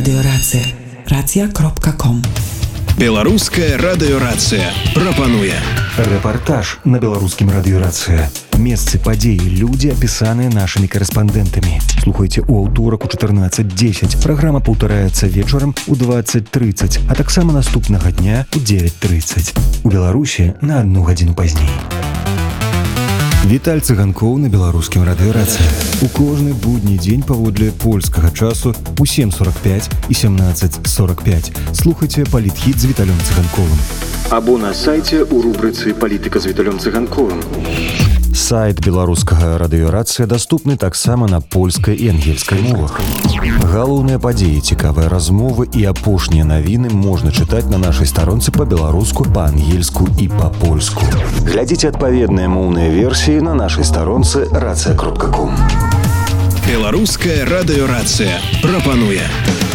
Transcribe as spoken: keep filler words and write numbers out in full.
Радыёрацыя. Рацыя кропка ком. Беларуская радыёрацыя прапануе рэпартаж на беларускім радыёрацыя. Месцы, падзеі, людзі, апісаныя нашымі корэспандэнтамі. Слухайце ў аўторак у чатырнаццаць дзесяць. Праграма паўтараецца вечарам у дваццаць трыццаць, а таксама наступнага дня у дзевяць трыццаць. У Беларусі на адну гадзіну пазней. Віталь Цыганкоў на беларускім радыёрацыі. У кожны будні дзень паводле польскага часу у сем сорок пять і семнадцаць сорок пять. Слухайце палітхіт з Віталем Цыганковым. Або на сайце у рубрыцы «Палітыка з Віталем Цыганковым». Сайт беларускага радыёрацыя даступны таксама на польскай і ангельскай мовах. Галоўныя падзеі, цікавыя размовы і апошнія навіны можна чытаць на нашай старонцы па-беларуску, па-ангельску і па-польску. Глядзіце адпаведныя моўныя версіі на нашай старонцы рацыя кропка ком. Беларуская радыёрацыя прапануе